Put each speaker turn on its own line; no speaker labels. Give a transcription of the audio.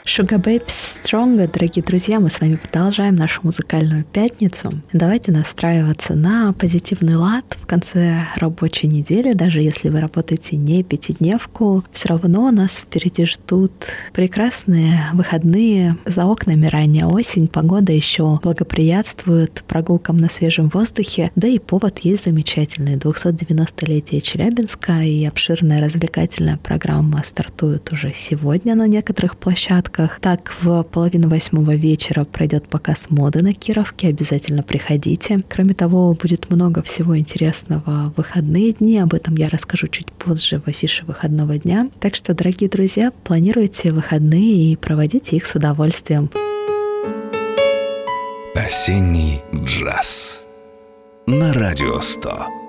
Sugar Babes Stronger, дорогие друзья, мы с вами продолжаем нашу музыкальную пятницу. Давайте настраиваться на позитивный лад в конце рабочей недели. Даже если вы работаете не пятидневку, все равно нас впереди ждут прекрасные выходные. За окнами ранняя осень, погода еще благоприятствует прогулкам на свежем воздухе. Да и повод есть замечательный. 290-летие Челябинска и обширная развлекательная программа стартует уже сегодня на некоторых площадках. Так, в 7:30 вечера пройдет показ моды на Кировке. Обязательно приходите. Кроме того, будет много всего интересного в выходные дни. Об этом я расскажу чуть позже в афише выходного дня. Так что, дорогие друзья, планируйте выходные и проводите их с удовольствием.
Осенний джаз на Радио 100.